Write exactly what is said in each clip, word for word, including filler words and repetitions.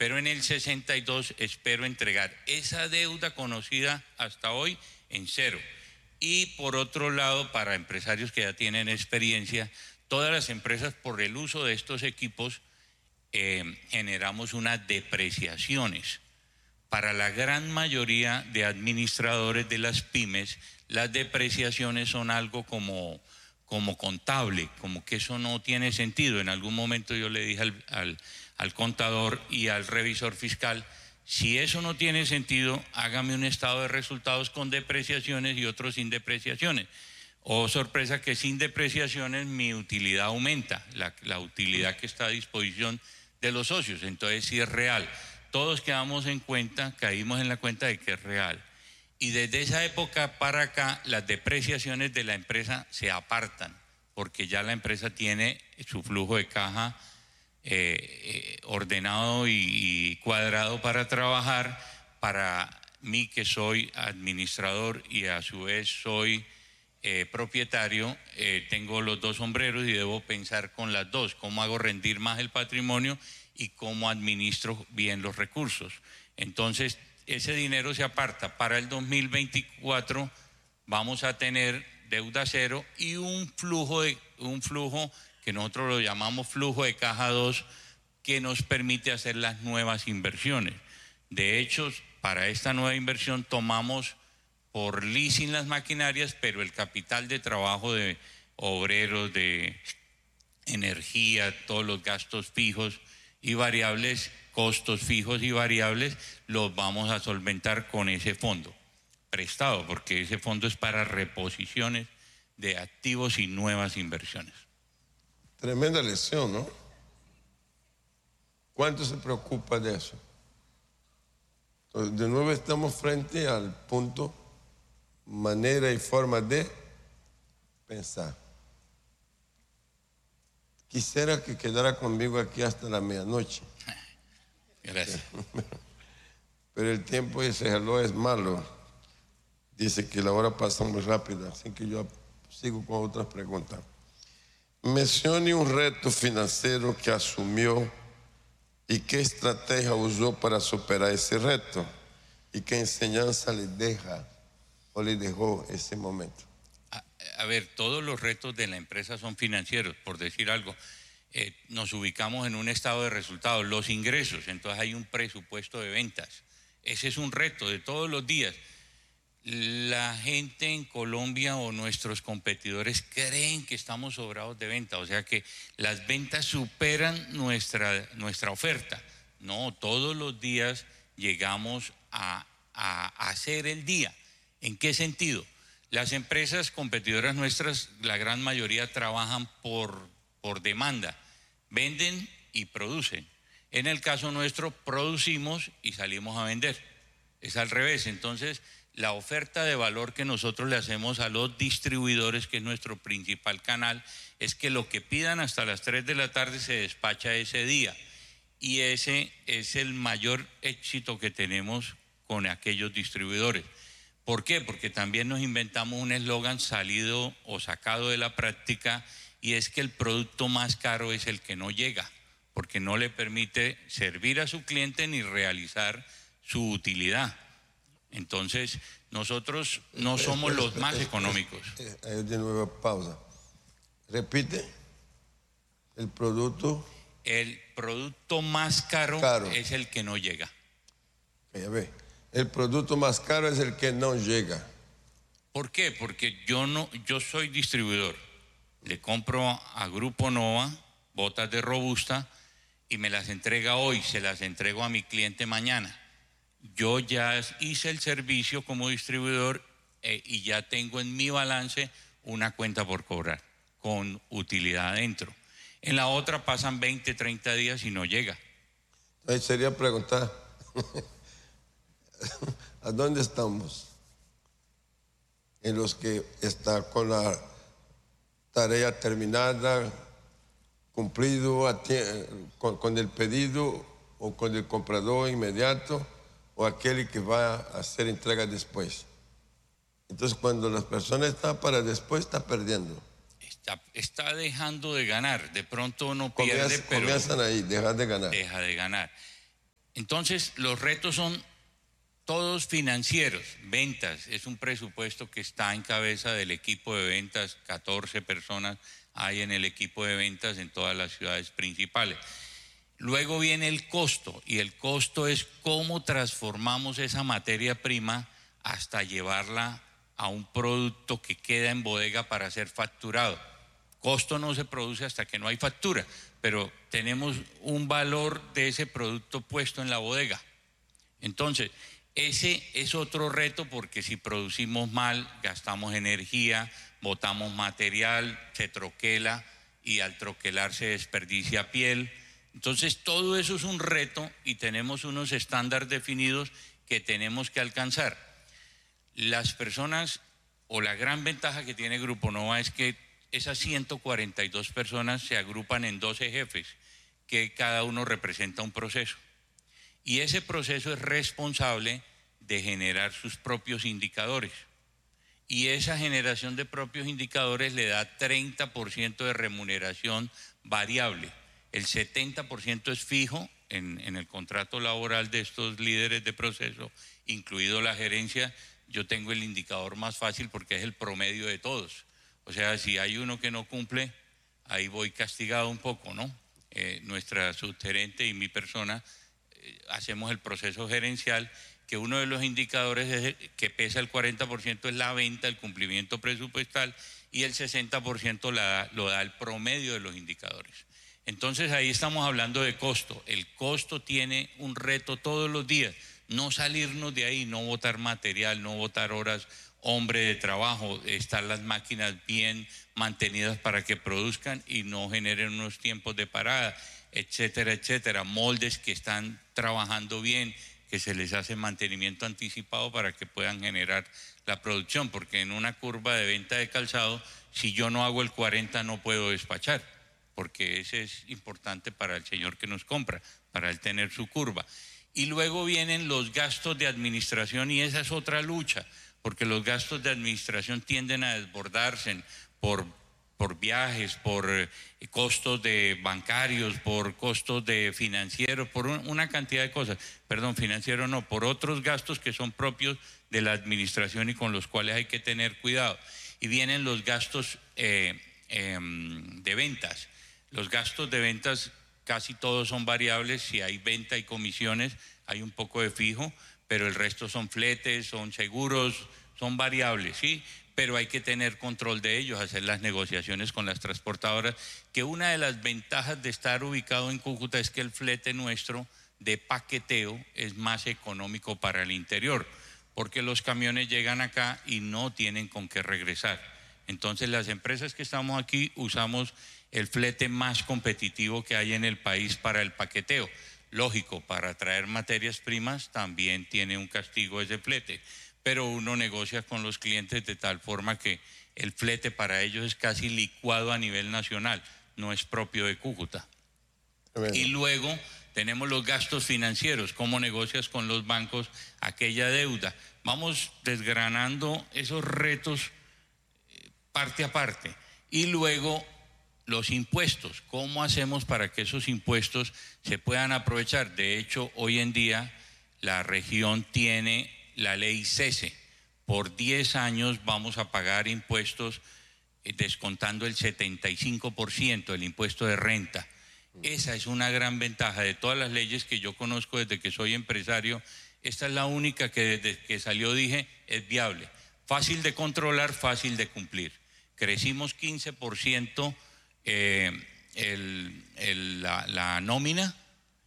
pero en el sesenta y dos espero entregar esa deuda conocida hasta hoy en cero. Y por otro lado, para empresarios que ya tienen experiencia, todas las empresas por el uso de estos equipos eh, generamos unas depreciaciones. Para la gran mayoría de administradores de las pymes, las depreciaciones son algo como, como contable, como que eso no tiene sentido. En algún momento yo le dije al, al, al contador y al revisor fiscal, si eso no tiene sentido, hágame un estado de resultados con depreciaciones y otro sin depreciaciones. Oh, sorpresa que sin depreciaciones mi utilidad aumenta, la, la utilidad que está a disposición de los socios. Entonces sí es real. Todos quedamos en cuenta, caímos en la cuenta de que es real. Y desde esa época para acá, las depreciaciones de la empresa se apartan, porque ya la empresa tiene su flujo de caja Eh, eh, ordenado y, y cuadrado para trabajar. Para mí, que soy administrador y a su vez soy eh, propietario, eh, tengo los dos sombreros y debo pensar con las dos, cómo hago rendir más el patrimonio y cómo administro bien los recursos. Entonces, ese dinero se aparta. Para el dos mil veinticuatro vamos a tener deuda cero y un flujo de, un flujo que nosotros lo llamamos flujo de caja dos, que nos permite hacer las nuevas inversiones. De hecho, para esta nueva inversión tomamos por leasing las maquinarias, pero el capital de trabajo de obreros, de energía, todos los gastos fijos y variables, costos fijos y variables, los vamos a solventar con ese fondo prestado, porque ese fondo es para reposiciones de activos y nuevas inversiones. Tremenda lección, ¿no? ¿Cuánto se preocupa de eso? Entonces, de nuevo estamos frente al punto, manera y forma de pensar. Quisiera que quedara conmigo aquí hasta la medianoche. Gracias. Pero el tiempo de ese reloj es malo. Dice que la hora pasa muy rápida, así que yo sigo con otras preguntas. Mencione un reto financiero que asumió y qué estrategia usó para superar ese reto y qué enseñanza le deja o le dejó ese momento. A, a ver, todos los retos de la empresa son financieros, por decir algo. Eh, nos ubicamos en un estado de resultados, los ingresos, entonces hay un presupuesto de ventas. Ese es un reto de todos los días. La gente en Colombia o nuestros competidores creen que estamos sobrados de venta, o sea que las ventas superan nuestra, nuestra oferta. No, todos los días llegamos a, a, a hacer el día. ¿En qué sentido? Las empresas competidoras nuestras, la gran mayoría trabajan por, por demanda, venden y producen. En el caso nuestro, producimos y salimos a vender. Es al revés. Entonces, la oferta de valor que nosotros le hacemos a los distribuidores, que es nuestro principal canal, es que lo que pidan hasta las tres de la tarde se despacha ese día. Y ese es el mayor éxito que tenemos con aquellos distribuidores. ¿Por qué? Porque también nos inventamos un eslogan salido o sacado de la práctica, y es que el producto más caro es el que no llega, porque no le permite servir a su cliente ni realizar su utilidad. Entonces, nosotros no somos espera, los espera, más espera, económicos. Espera, de nuevo, pausa. Repite. El producto. El producto más caro, caro. es el que no llega. Ya ve. El producto más caro es el que no llega. ¿Por qué? Porque yo no, yo soy distribuidor. Le compro a Grupo Nova botas de Robusta y me las entrega hoy, se las entrego a mi cliente mañana. Yo ya hice el servicio como distribuidor eh, y ya tengo en mi balance una cuenta por cobrar con utilidad adentro. En la otra pasan veinte, treinta días y no llega. Entonces sería preguntar, ¿a dónde estamos? En los que está con la tarea terminada, cumplido con, con el pedido o con el comprador inmediato, o aquel que va a hacer entrega después. Entonces, cuando las personas están para después, está perdiendo. Está, está dejando de ganar. De pronto no Comienza, pierde, pero comienzan ahí, dejar de ganar. deja de ganar. Entonces, los retos son todos financieros. Ventas, es un presupuesto que está en cabeza del equipo de ventas, catorce personas hay en el equipo de ventas en todas las ciudades principales. Luego viene el costo, y el costo es cómo transformamos esa materia prima hasta llevarla a un producto que queda en bodega para ser facturado. Costo no se produce hasta que no hay factura, pero tenemos un valor de ese producto puesto en la bodega. Entonces, ese es otro reto, porque si producimos mal, gastamos energía, botamos material, se troquela y al troquelar se desperdicia piel. Entonces, todo eso es un reto y tenemos unos estándares definidos que tenemos que alcanzar. Las personas, o la gran ventaja que tiene Grupo Nova es que esas ciento cuarenta y dos personas se agrupan en doce jefes, que cada uno representa un proceso. Y ese proceso es responsable de generar sus propios indicadores. Y esa generación de propios indicadores le da treinta por ciento de remuneración variable. El setenta por ciento es fijo en, en el contrato laboral de estos líderes de proceso, incluido la gerencia. Yo tengo el indicador más fácil porque es el promedio de todos. O sea, si hay uno que no cumple, ahí voy castigado un poco, ¿no? Eh, nuestra subgerente y mi persona eh, hacemos el proceso gerencial, que uno de los indicadores es, que pesa el cuarenta por ciento es la venta, el cumplimiento presupuestal, y el sesenta por ciento la, lo da el promedio de los indicadores. Entonces ahí estamos hablando de costo. El costo tiene un reto todos los días, no salirnos de ahí, no botar material, no botar horas hombre de trabajo, estar las máquinas bien mantenidas para que produzcan y no generen unos tiempos de parada, etcétera, etcétera. Moldes que están trabajando bien, que se les hace mantenimiento anticipado para que puedan generar la producción, porque en una curva de venta de calzado, si yo no hago el cuarenta no puedo despachar, porque ese es importante para el señor que nos compra, para él tener su curva. Y luego vienen los gastos de administración, y esa es otra lucha, porque los gastos de administración tienden a desbordarse por, por viajes, por eh, costos de bancarios, por costos de financieros, por un, una cantidad de cosas. Perdón, financiero no, por otros gastos que son propios de la administración y con los cuales hay que tener cuidado. Y vienen los gastos eh, eh, de ventas. Los gastos de ventas casi todos son variables. Si hay venta y comisiones, hay un poco de fijo, pero el resto son fletes, son seguros, son variables, ¿sí? Pero hay que tener control de ellos, hacer las negociaciones con las transportadoras, que una de las ventajas de estar ubicado en Cúcuta es que el flete nuestro de paqueteo es más económico para el interior, porque los camiones llegan acá y no tienen con qué regresar. Entonces las empresas que estamos aquí usamos el flete más competitivo que hay en el país para el paqueteo. Lógico, para traer materias primas también tiene un castigo ese flete, pero uno negocia con los clientes de tal forma que el flete para ellos es casi licuado a nivel nacional, no es propio de Cúcuta. Bueno. Y luego tenemos los gastos financieros, cómo negocias con los bancos aquella deuda. Vamos desgranando esos retos parte a parte. Y luego los impuestos, ¿cómo hacemos para que esos impuestos se puedan aprovechar? De hecho, hoy en día la región tiene la ley cese. Por diez años vamos a pagar impuestos eh, descontando el setenta y cinco por ciento del impuesto de renta. Esa es una gran ventaja de todas las leyes que yo conozco desde que soy empresario. Esta es la única que desde que salió dije es viable. Fácil de controlar, fácil de cumplir. Crecimos quince por ciento Eh, el, el, la, la nómina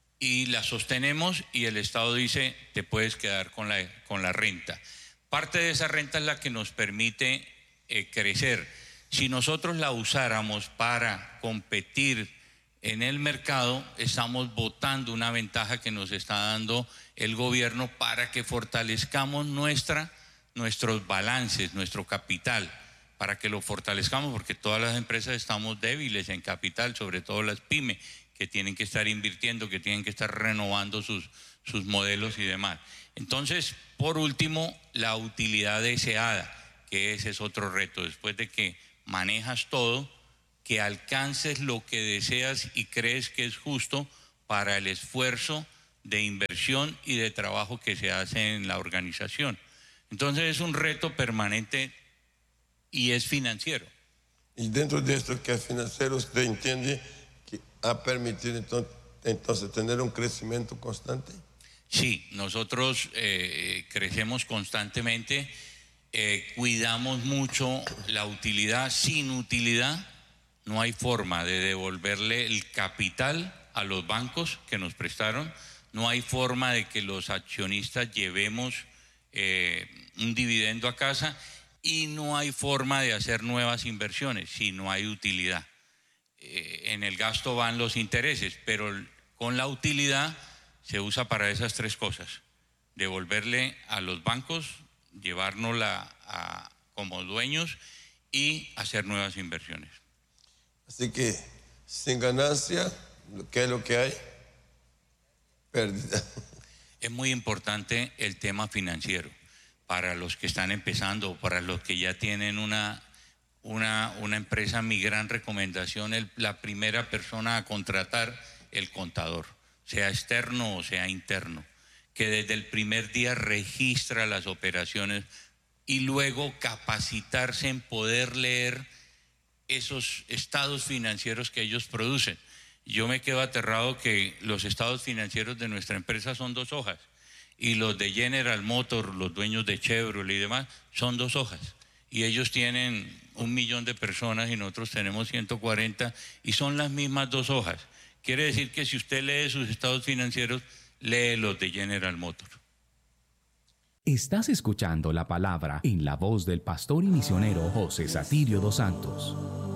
y la sostenemos, y el Estado dice te puedes quedar con la, con la renta. Parte de esa renta es la que nos permite eh, crecer. Si nosotros la usáramos para competir en el mercado, estamos botando una ventaja que nos está dando el gobierno para que fortalezcamos nuestra, nuestros balances, nuestro capital, para que lo fortalezcamos, porque todas las empresas estamos débiles en capital, sobre todo las pymes, que tienen que estar invirtiendo, que tienen que estar renovando sus, sus modelos y demás. Entonces, por último, la utilidad deseada, que ese es otro reto. Después de que manejas todo, que alcances lo que deseas y crees que es justo para el esfuerzo de inversión y de trabajo que se hace en la organización. Entonces es un reto permanente y es financiero. Y dentro de esto que es financiero, ¿usted entiende que ha permitido entonces, entonces tener un crecimiento constante? Sí, nosotros eh, crecemos constantemente, eh, cuidamos mucho la utilidad. Sin utilidad no hay forma de devolverle el capital a los bancos que nos prestaron, no hay forma de que los accionistas llevemos eh, un dividendo a casa y no hay forma de hacer nuevas inversiones si no hay utilidad. Eh, en el gasto van los intereses, pero con la utilidad se usa para esas tres cosas: devolverle a los bancos, llevárnosla a, como dueños y hacer nuevas inversiones. Así que sin ganancia, ¿qué es lo que hay? Pérdida. Es muy importante el tema financiero para los que están empezando, para los que ya tienen una, una, una empresa. Mi gran recomendación es la primera persona a contratar, el contador, sea externo o sea interno, que desde el primer día registra las operaciones y luego capacitarse en poder leer esos estados financieros que ellos producen. Yo me quedo aterrado que los estados financieros de nuestra empresa son dos hojas y los de General Motors, los dueños de Chevrolet y demás, son dos hojas. Y ellos tienen un millón de personas y nosotros tenemos ciento cuarenta y son las mismas dos hojas. Quiere decir que si usted lee sus estados financieros, lee los de General Motors. Estás escuchando la palabra en la voz del pastor y misionero José Satirio dos Santos.